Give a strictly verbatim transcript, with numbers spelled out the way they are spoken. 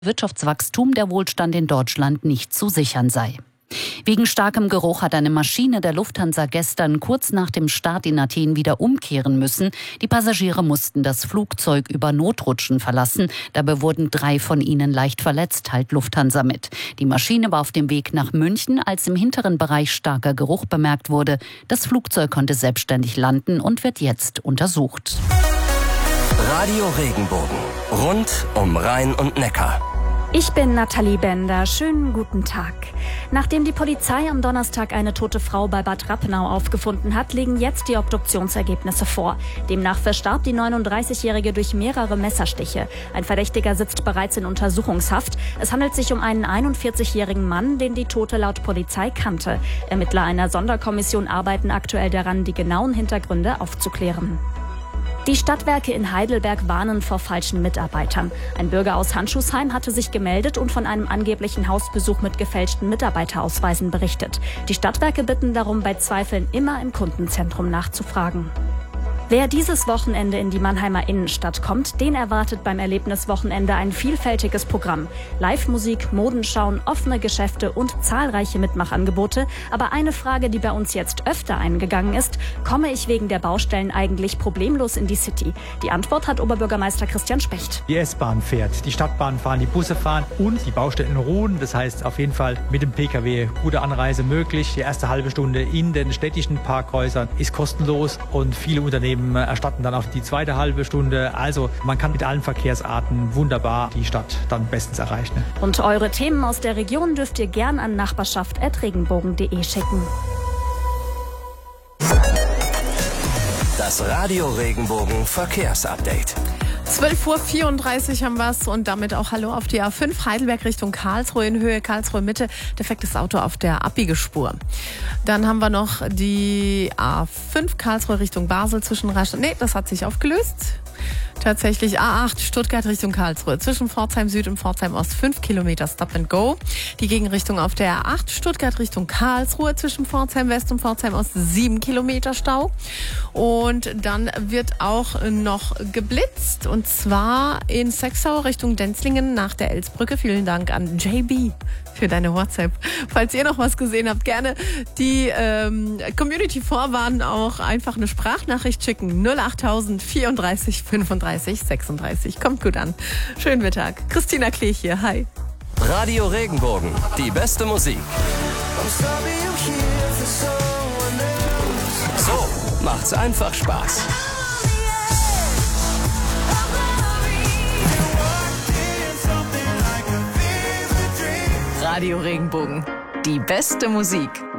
Wirtschaftswachstum der Wohlstand in Deutschland nicht zu sichern sei. Wegen starkem Geruch hat eine Maschine der Lufthansa gestern kurz nach dem Start in Athen wieder umkehren müssen. Die Passagiere mussten das Flugzeug über Notrutschen verlassen. Dabei wurden drei von ihnen leicht verletzt, teilt Lufthansa mit. Die Maschine war auf dem Weg nach München, als im hinteren Bereich starker Geruch bemerkt wurde. Das Flugzeug konnte selbstständig landen und wird jetzt untersucht. Radio Regenbogen. Rund um Rhein und Neckar. Ich bin Nathalie Bender. Schönen guten Tag. Nachdem die Polizei am Donnerstag eine tote Frau bei Bad Rappenau aufgefunden hat, liegen jetzt die Obduktionsergebnisse vor. Demnach verstarb die neununddreißigjährige durch mehrere Messerstiche. Ein Verdächtiger sitzt bereits in Untersuchungshaft. Es handelt sich um einen einundvierzigjährigen Mann, den die Tote laut Polizei kannte. Ermittler einer Sonderkommission arbeiten aktuell daran, die genauen Hintergründe aufzuklären. Die Stadtwerke in Heidelberg warnen vor falschen Mitarbeitern. Ein Bürger aus Handschuhsheim hatte sich gemeldet und von einem angeblichen Hausbesuch mit gefälschten Mitarbeiterausweisen berichtet. Die Stadtwerke bitten darum, bei Zweifeln immer im Kundenzentrum nachzufragen. Wer dieses Wochenende in die Mannheimer Innenstadt kommt, den erwartet beim Erlebniswochenende ein vielfältiges Programm. Live-Musik, Modenschauen, offene Geschäfte und zahlreiche Mitmachangebote. Aber eine Frage, die bei uns jetzt öfter eingegangen ist: Komme ich wegen der Baustellen eigentlich problemlos in die City? Die Antwort hat Oberbürgermeister Christian Specht. Die S-Bahn fährt, die Stadtbahn fahren, die Busse fahren und die Baustellen ruhen. Das heißt auf jeden Fall mit dem Pkw gute Anreise möglich. Die erste halbe Stunde in den städtischen Parkhäusern ist kostenlos und viele Unternehmen erstatten dann auf die zweite halbe Stunde. Also man kann mit allen Verkehrsarten wunderbar die Stadt dann bestens erreichen. Und eure Themen aus der Region dürft ihr gern an nachbarschaft at regenbogen punkt de schicken. Das Radio Regenbogen Verkehrsupdate. zwölf Uhr vierunddreißig haben wir es und damit auch Hallo auf die A fünf Heidelberg Richtung Karlsruhe in Höhe Karlsruhe Mitte. Defektes Auto auf der Abbiegespur. Dann haben wir noch die A fünf Karlsruhe Richtung Basel zwischen Rastatt. Nee, das hat sich aufgelöst. Tatsächlich A acht Stuttgart Richtung Karlsruhe. Zwischen Pforzheim Süd und Pforzheim Ost fünf Kilometer Stop and Go. Die Gegenrichtung auf der A acht Stuttgart Richtung Karlsruhe. Zwischen Pforzheim West und Pforzheim Ost sieben Kilometer Stau. Und dann wird auch noch geblitzt. Und zwar in Sexau Richtung Denzlingen nach der Elsbrücke. Vielen Dank an J B für deine WhatsApp. Falls ihr noch was gesehen habt, gerne die ähm, Community vorwarnen, auch einfach eine Sprachnachricht schicken. null achttausend vierunddreißig fünfunddreißig sechsunddreißig. Kommt gut an. Schönen Mittag. Christina Klech hier. Hi. Radio Regenbogen. Die beste Musik. So macht's einfach Spaß. Radio Regenbogen. Die beste Musik.